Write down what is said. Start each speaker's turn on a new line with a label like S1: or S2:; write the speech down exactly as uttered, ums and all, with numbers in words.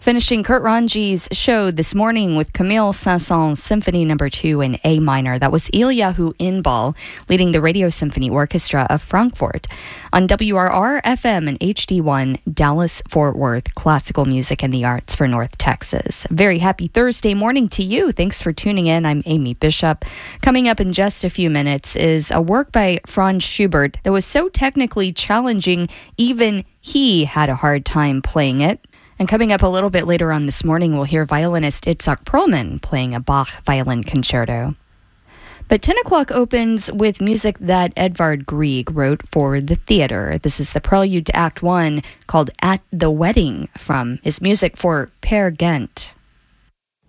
S1: Finishing Kurt Ranji's show this morning with Camille Saint-Saëns Symphony Number Two in A minor. That was Eliyahu Inbal leading the Radio Symphony Orchestra of Frankfurt on W R R F M and H D one Dallas-Fort Worth. Classical music and the arts for North Texas. Very happy Thursday morning to you. Thanks for tuning in. I'm Amy Bishop. Coming up in just a few minutes is a work by Franz Schubert that was so technically challenging, even he had a hard time playing it. And coming up a little bit later on this morning, we'll hear violinist Itzhak Perlman playing a Bach violin concerto. But ten o'clock opens with music that Edvard Grieg wrote for the theater. This is the prelude to Act One, called At the Wedding, from his music for Peer Gynt.